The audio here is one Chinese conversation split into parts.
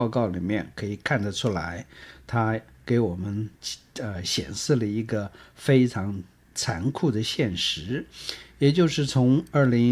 报告里面可以看得出来，它给我们显示了一个非常残酷的现实，也就是从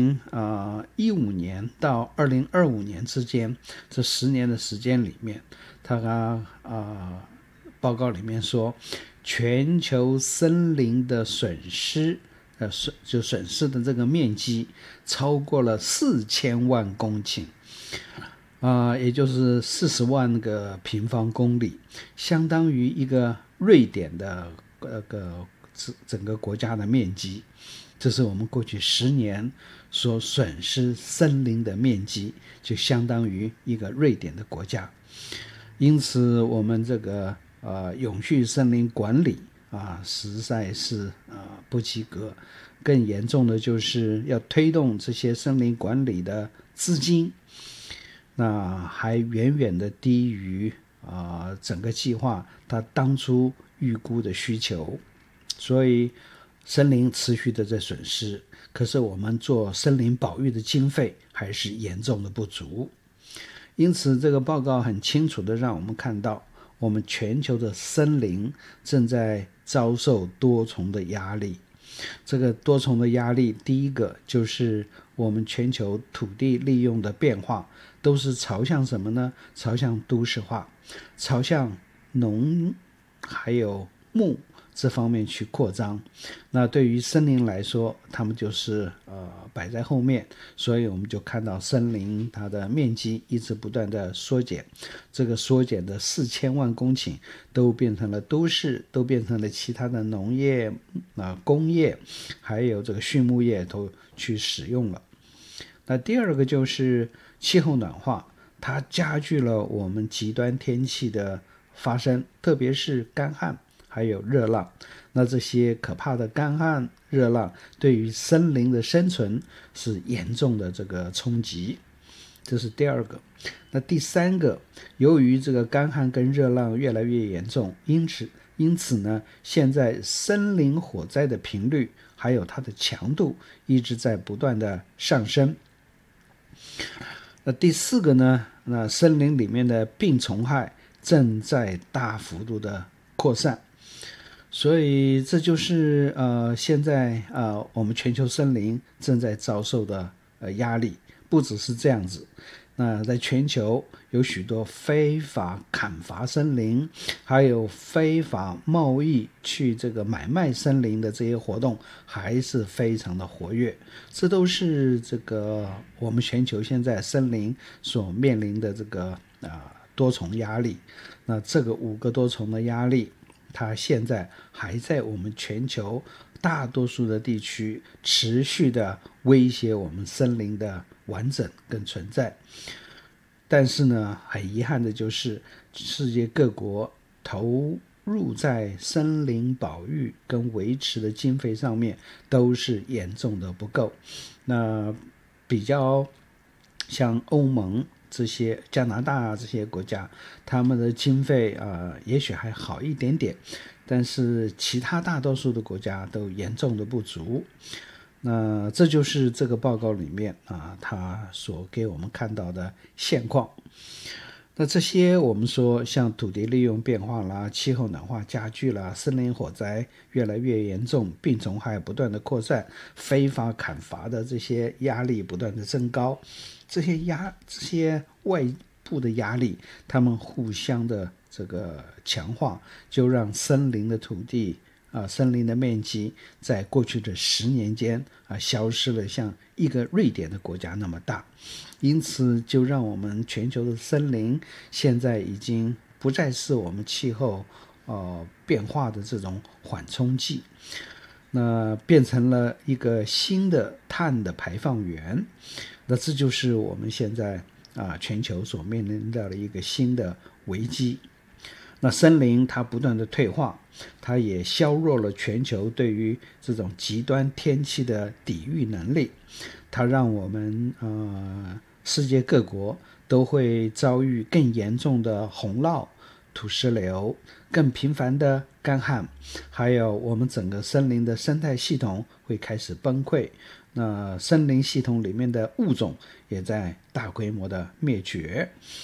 2015年到2025年之间这10年的时间里面，它报告里面说，全球森林的损失就损失的这个面积超过了4000万公顷。也就是40万个平方公里，相当于一个瑞典的整个国家的面积。这是我们过去10年所损失森林的面积，就相当于一个瑞典的国家。因此，我们这个永续森林管理实在是不及格。更严重的就是要推动这些森林管理的资金，那还远远的低于整个计划它当初预估的需求，所以森林持续的在损失，可是我们做森林保育的经费还是严重的不足。因此这个报告很清楚的让我们看到，我们全球的森林正在遭受多重的压力。这个多重的压力，第一个就是我们全球土地利用的变化都是朝向什么呢？朝向都市化，朝向农还有牧这方面去扩张。那对于森林来说，它们就是摆在后面，所以我们就看到森林它的面积一直不断的缩减，这个缩减的4000万公顷都变成了都市，都变成了其他的农业工业还有这个畜牧业都去使用了。那第二个就是气候暖化，它加剧了我们极端天气的发生，特别是干旱还有热浪。那这些可怕的干旱热浪对于森林的生存是严重的这个冲击，这是第二个。那第三个，由于这个干旱跟热浪越来越严重，因此呢，现在森林火灾的频率还有它的强度一直在不断的上升。那第四个呢，那森林里面的病虫害正在大幅度的扩散，所以这就是现在我们全球森林正在遭受的压力。不只是这样子，那在全球有许多非法砍伐森林，还有非法贸易去这个买卖森林的这些活动还是非常的活跃。这都是这个我们全球现在森林所面临的这个多重压力。那这个5个多重的压力，它现在还在我们全球大多数的地区持续的威胁我们森林的完整跟存在。但是呢，很遗憾的就是世界各国投入在森林保育跟维持的经费上面都是严重的不够。那比较像欧盟这些、加拿大这些国家，他们的经费也许还好一点点，但是其他大多数的国家都严重的不足。那这就是这个报告里面它所给我们看到的现况。那这些我们说像土地利用变化啦、气候暖化加剧啦、森林火灾越来越严重、病虫害不断的扩散、非法砍伐的这些压力不断的增高，这些外部的压力，它们互相的这个强化，就让森林的土地森林的面积在过去的10年间消失了像一个瑞典的国家那么大。因此就让我们全球的森林现在已经不再是我们气候变化的这种缓冲剂，那变成了一个新的碳的排放源。那这就是我们现在全球所面临到的一个新的危机。那森林它不断的退化，它也削弱了全球对于这种极端天气的抵御能力，它让我们世界各国都会遭遇更严重的洪涝、土石流、更频繁的干旱，还有我们整个森林的生态系统会开始崩溃。那森林系统里面的物种也在大规模的灭绝。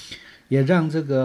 也让这个